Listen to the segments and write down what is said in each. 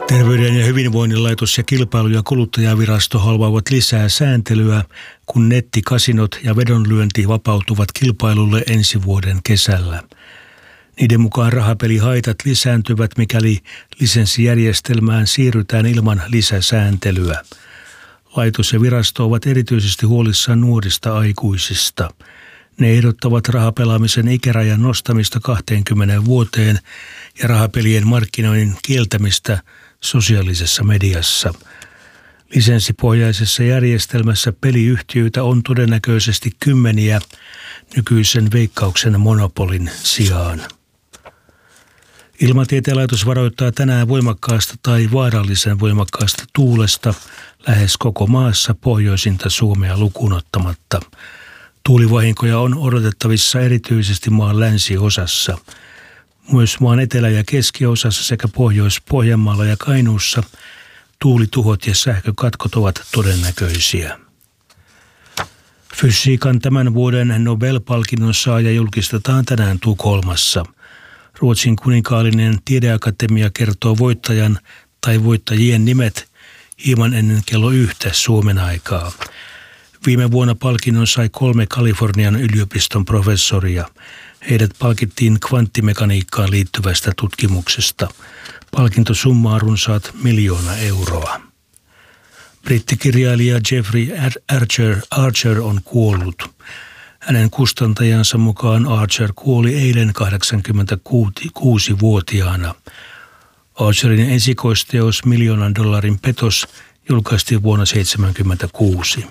Terveyden ja hyvinvoinnin laitos ja kilpailu- ja kuluttajavirasto haluavat lisää sääntelyä, kun nettikasinot ja vedonlyönti vapautuvat kilpailulle ensi vuoden kesällä. Niiden mukaan rahapelihaitat lisääntyvät, mikäli lisenssijärjestelmään siirrytään ilman lisäsääntelyä. Laitos ja virasto ovat erityisesti huolissaan nuorista aikuisista. Ne ehdottavat rahapelaamisen ikärajan nostamista 20 vuoteen ja rahapelien markkinoinnin kieltämistä sosiaalisessa mediassa. Lisenssipohjaisessa järjestelmässä peliyhtiöitä on todennäköisesti kymmeniä nykyisen Veikkauksen monopolin sijaan. Ilmatieteen laitos varoittaa tänään voimakkaasta tai vaarallisen voimakkaasta tuulesta lähes koko maassa pohjoisinta Suomea lukuun ottamatta. Tuulivahinkoja on odotettavissa erityisesti maan länsiosassa. Myös maan etelä- ja keskiosassa sekä Pohjois-Pohjanmaalla ja Kainuussa tuulituhot ja sähkökatkot ovat todennäköisiä. Fysiikan tämän vuoden Nobel-palkinnon saaja julkistetaan tänään Tukholmassa. Ruotsin kuninkaallinen tiedeakatemia kertoo voittajan tai voittajien nimet hieman ennen kello 1 Suomen aikaa. Viime vuonna palkinnon sai 3 Kalifornian yliopiston professoria. Heidät palkittiin kvanttimekaniikkaan liittyvästä tutkimuksesta. Palkintosumma on runsaat 1 miljoona euroa. Brittikirjailija Jeffrey Archer on kuollut. Hänen kustantajansa mukaan Archer kuoli eilen 86-vuotiaana. Archerin esikoisteos $1 miljoonan petos julkaistiin vuonna 1976.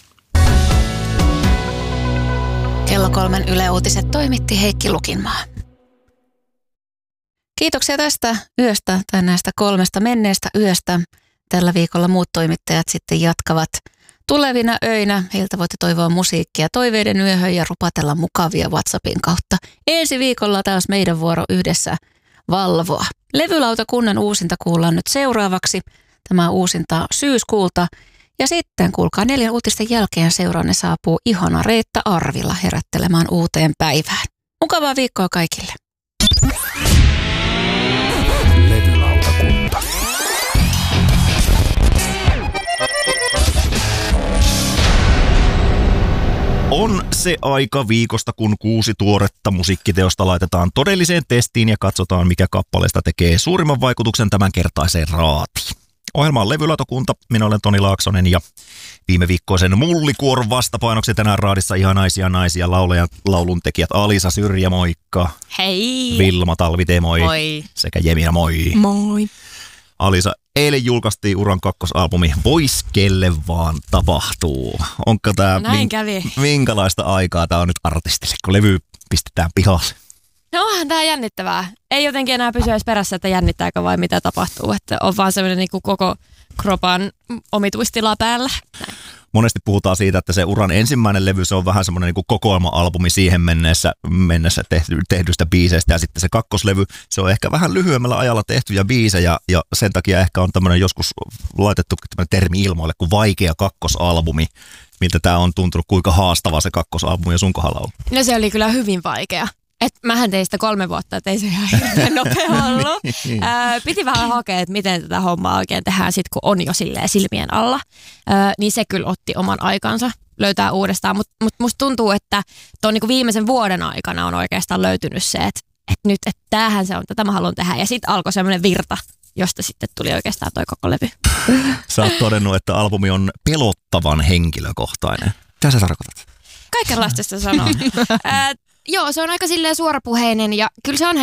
Kello 3 Yle Uutiset toimitti Heikki Lukinmaa. Kiitoksia tästä yöstä tai näistä 3 menneestä yöstä. Tällä viikolla muut toimittajat sitten jatkavat tulevina öinä. Heiltä voitte toivoa musiikkia toiveiden yöhön ja rupatella mukavia WhatsAppin kautta. Ensi viikolla taas meidän vuoro yhdessä valvoa. Levylautakunnan uusinta kuullaan nyt seuraavaksi. Tämä uusinta syyskuulta. Ja sitten kuulkaa 4 uutisten jälkeen seuraanne saapuu ihana Reetta Arvila herättelemään uuteen päivään. Mukavaa viikkoa kaikille. Levylautakunta. On se aika viikosta, kun 6 tuoretta musiikkiteosta laitetaan todelliseen testiin ja katsotaan, mikä kappaleesta tekee suurimman vaikutuksen tämänkertaiseen raatiin. Ohjelma on Levylautakunta. Minä olen Toni Laaksonen ja viime viikkoisen mullikuoron vastapainoksi tänään raadissa ihan naisia laulajan lauluntekijät Alisa Syrjä, moikka. Hei. Vilma Talvite, moi. Moi. Sekä Jemina, moi. Moi. Alisa, eilen julkaistiin uran 2-albumi Vois kelle vaan tapahtuu. Onko tämä minkälaista aikaa tämä on nyt artistille, kun levy pistetään pihalle? No onhan tää jännittävää. Ei jotenkin enää pysy edes perässä, että jännittääkö vai mitä tapahtuu. Että on vaan semmoinen niin kuin koko kropan omituistila päällä. Näin. Monesti puhutaan siitä, että se uran ensimmäinen levy, se on vähän semmoinen niin kuin kokoelma-albumi siihen mennessä tehdyistä biiseistä. Ja sitten se kakkoslevy, se on ehkä vähän lyhyemmällä ajalla tehtyjä biisejä. Ja sen takia ehkä on tämmöinen joskus laitettu termi ilmoille kuin vaikea kakkosalbumi. Miltä tämä on tuntunut, kuinka haastava se kakkosalbumi ja sun kohdalla on? No se oli kyllä hyvin vaikea. Mähän tein sitä 3 vuotta, että ei se ihan hirveän nopea ollut. Piti vähän hakea, että miten tätä hommaa oikein tehdään sit, kun on jo silleen silmien alla. Niin se kyllä otti oman aikansa löytää uudestaan. Mutta musta tuntuu, että tuon niinku viimeisen vuoden aikana on oikeastaan löytynyt se, että nyt että tämähän se on, tätä mä haluan tehdä. Ja sitten alkoi semmoinen virta, josta sitten tuli oikeastaan toi koko levy. Sä oot todennut, että albumi on pelottavan henkilökohtainen. Mitä sä tarkoitat? Kaikenlaista sitä sanoo. Joo, se on aika silleen suorapuheinen ja kyllä se on